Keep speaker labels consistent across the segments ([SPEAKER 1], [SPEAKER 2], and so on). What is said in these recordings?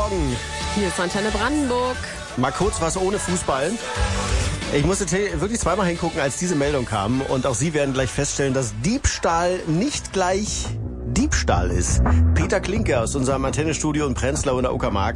[SPEAKER 1] Morgen.
[SPEAKER 2] Hier ist Antenne Brandenburg.
[SPEAKER 1] Mal kurz was ohne Fußball. Ich musste wirklich zweimal hingucken, als diese Meldung kam. Und auch Sie werden gleich feststellen, dass Diebstahl nicht gleich Diebstahl ist. Peter Klinke aus unserem Antennestudio in Prenzlau in der Uckermark.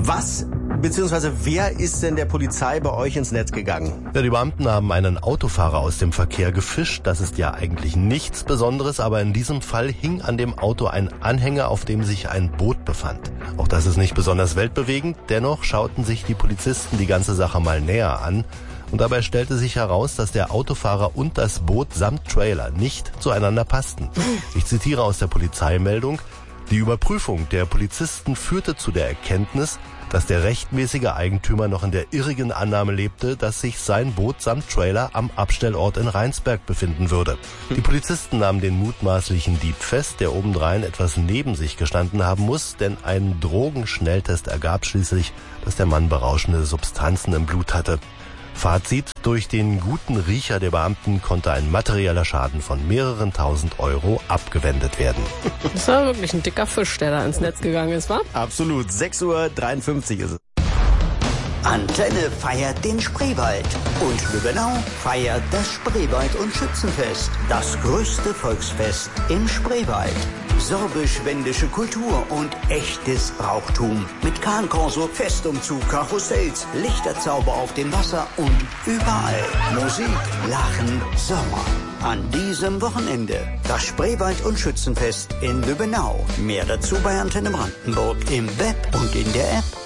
[SPEAKER 1] Wer ist denn der Polizei bei euch ins Netz gegangen?
[SPEAKER 3] Ja, die Beamten haben einen Autofahrer aus dem Verkehr gefischt. Das ist ja eigentlich nichts Besonderes, aber in diesem Fall hing an dem Auto ein Anhänger, auf dem sich ein Boot befand. Auch das ist nicht besonders weltbewegend. Dennoch schauten sich die Polizisten die ganze Sache mal näher an. Und dabei stellte sich heraus, dass der Autofahrer und das Boot samt Trailer nicht zueinander passten. Ich zitiere aus der Polizeimeldung: Die Überprüfung der Polizisten führte zu der Erkenntnis, dass der rechtmäßige Eigentümer noch in der irrigen Annahme lebte, dass sich sein Boot samt Trailer am Abstellort in Rheinsberg befinden würde. Die Polizisten nahmen den mutmaßlichen Dieb fest, der obendrein etwas neben sich gestanden haben muss, denn ein Drogenschnelltest ergab schließlich, dass der Mann berauschende Substanzen im Blut hatte. Fazit: Durch den guten Riecher der Beamten konnte ein materieller Schaden von mehreren tausend Euro abgewendet werden.
[SPEAKER 2] Das war wirklich ein dicker Fisch, der da ins Netz gegangen ist, wa?
[SPEAKER 1] Absolut. 6:53 Uhr ist es.
[SPEAKER 4] Antenne feiert den Spreewald und Lübbenau feiert das Spreewald- und Schützenfest. Das größte Volksfest im Spreewald. Sorbisch-wendische Kultur und echtes Brauchtum. Mit Kahnkorso, Festumzug, Karussells, Lichterzauber auf dem Wasser und überall Musik, Lachen, Sommer. An diesem Wochenende das Spreewald- und Schützenfest in Lübbenau. Mehr dazu bei Antenne Brandenburg im Web und in der App.